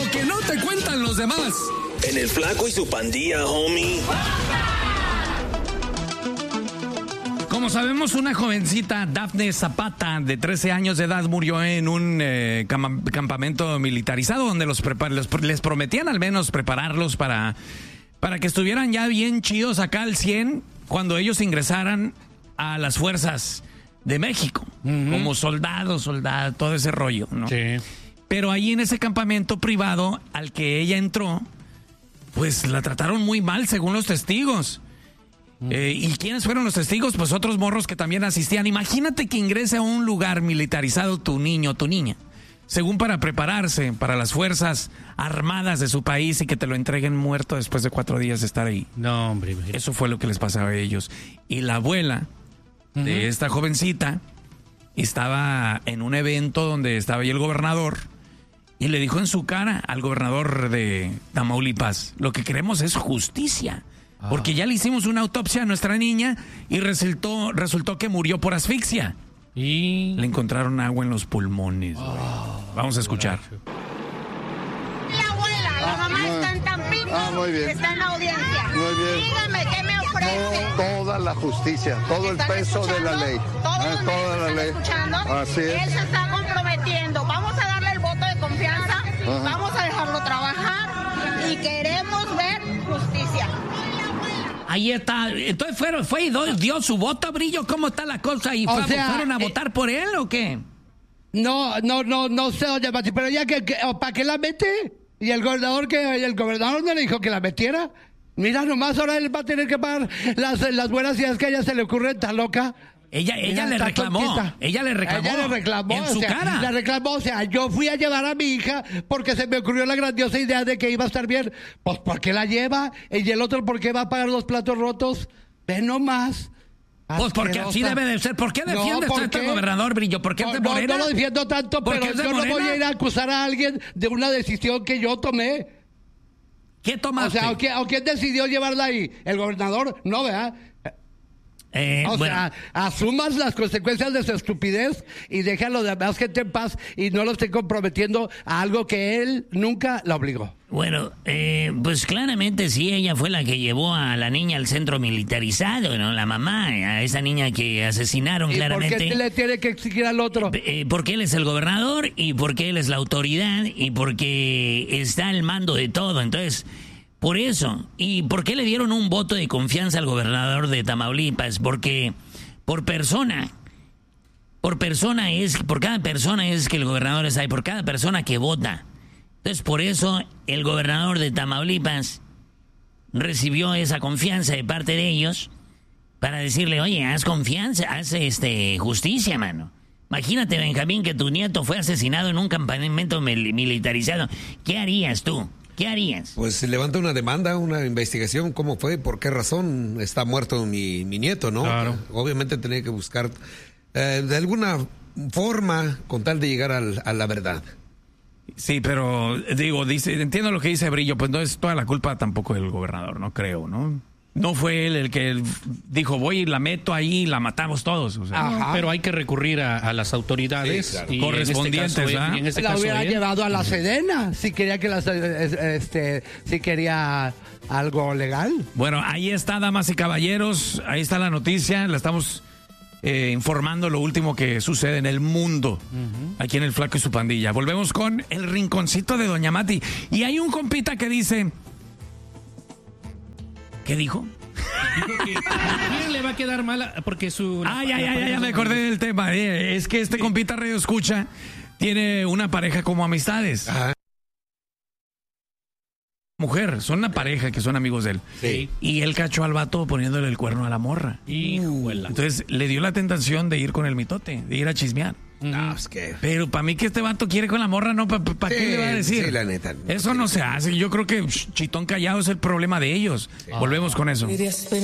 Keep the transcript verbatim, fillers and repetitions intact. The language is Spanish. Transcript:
Lo que no te cuentan los demás. En el Flaco y su Pandilla, homie. Como sabemos, una jovencita, Dafne Zapata, de trece años de edad, murió en un eh, cam- campamento militarizado donde los prepar- los, les prometían al menos prepararlos para, para que estuvieran ya bien chidos acá al cien cuando ellos ingresaran a las fuerzas de México, uh-huh. como soldados, soldados, todo ese rollo, ¿no? Sí. Pero ahí en ese campamento privado al que ella entró, pues la trataron muy mal según los testigos. Eh, ¿Y quiénes fueron los testigos? Pues otros morros que también asistían. Imagínate que ingrese a un lugar militarizado tu niño o tu niña, según para prepararse para las fuerzas armadas de su país y que te lo entreguen muerto después de cuatro días de estar ahí. No, hombre. Imagínate. Eso fue lo que les pasaba a ellos. Y la abuela uh-huh. de esta jovencita estaba en un evento donde estaba ahí el gobernador y le dijo en su cara al gobernador de Tamaulipas: lo que queremos es justicia. Porque ya le hicimos una autopsia a nuestra niña y resultó, resultó que murió por asfixia. Y le encontraron agua en los pulmones. Oh, Vamos a escuchar. La abuela, la ah, mamá está en Tampico, ah, muy bien. Está en la audiencia. Muy bien. Dígame, ¿qué me ofrece? Toda la justicia, todo el peso escuchando? de la ley. ¿Todos ah, toda la ley. escuchando? Así es. Él se está comprometiendo. Vamos a darle el voto de confianza, Ajá. vamos a dejarlo trabajar y queremos ver justicia. Ahí está. Entonces fueron, fue y dio su voto, Brillo. ¿Cómo está la cosa? ¿Y fue, sea, fueron a eh, votar por él o qué? No, no, no, no sé, doña Mati, pero ya que, que ¿para qué la mete? Y el gobernador que el gobernador no le dijo que la metiera. Mira, nomás ahora él va a tener que pagar las, las buenas ideas que a ella se le ocurren, tan loca. Ella, ella le reclamó, tontita. ella le reclamó. Ella le reclamó. En su sea, cara. Le reclamó, o sea, yo fui a llevar a mi hija porque se me ocurrió la grandiosa idea de que iba a estar bien. Pues, ¿por qué la lleva? Y el otro, ¿por qué va a pagar los platos rotos? Ve nomás. Pues porque así debe de ser. ¿Por qué defiendes no, tanto al gobernador, Brillo? ¿Por qué no, es de no, Morena? no lo defiendo tanto, pero yo no voy a ir a acusar a alguien de una decisión que yo tomé. ¿Qué tomaste? O sea, ¿o quién, o quién decidió llevarla ahí? ¿El gobernador? No, ¿verdad? Eh, o bueno. sea, asumas las consecuencias de su estupidez y deja a los demás gente en paz y no lo esté comprometiendo a algo que él nunca la obligó. Bueno, eh, pues claramente sí, ella fue la que llevó a la niña al centro militarizado, ¿no? La mamá, a esa niña que asesinaron ¿Y claramente. por qué le tiene que exigir al otro? Eh, porque él es el gobernador y porque él es la autoridad y porque está al mando de todo, entonces... Por eso. ¿Y por qué le dieron un voto de confianza al gobernador de Tamaulipas? Porque por persona, por persona es, por cada persona es que el gobernador está ahí, por cada persona que vota. Entonces, por eso el gobernador de Tamaulipas recibió esa confianza de parte de ellos para decirle, oye, haz confianza, haz este justicia, mano. Imagínate, Benjamín, que tu nieto fue asesinado en un campamento mil- militarizado. ¿Qué harías tú? ¿Qué harías? Pues se levanta una demanda, una investigación, cómo fue, por qué razón está muerto mi, mi nieto, ¿no? Claro. Obviamente tenía que buscar eh, de alguna forma con tal de llegar al, a la verdad. Sí, pero digo, dice, entiendo lo que dice Brillo, pues no es toda la culpa tampoco del gobernador, no creo, ¿no? No fue él el que dijo, voy y la meto ahí y la matamos todos. O sea. Ajá. Pero hay que recurrir a, a las autoridades sí, claro. y correspondientes. En este caso, ¿eh? y en este la caso hubiera él. llevado a la Sedena si quería que las, este, si quería algo legal. Bueno, ahí está, damas y caballeros, ahí está la noticia, la estamos eh, informando lo último que sucede en el mundo, uh-huh. aquí en El Flaco y su Pandilla. Volvemos con el rinconcito de Doña Mati. Y hay un compita que dice... ¿Qué dijo? Dijo que ¿quién le va a quedar mal? Porque su... Ay, ay, ay, ya me acordé del tema. Eh, es que este sí. compita Radio Escucha tiene una pareja como amistades. Ajá. Mujer, son una pareja que son amigos de él. Sí. Y él cachó al vato poniéndole el cuerno a la morra. Híjole. Entonces le dio la tentación de ir con el mitote, de ir a chismear. No, es que... Pero para mí que este vato quiere con la morra, ¿no? ¿Para pa, pa sí, qué le va a decir? Sí, la neta. No eso no se hace. Yo creo que sh, chitón callado es el problema de ellos. Sí. Volvemos con eso.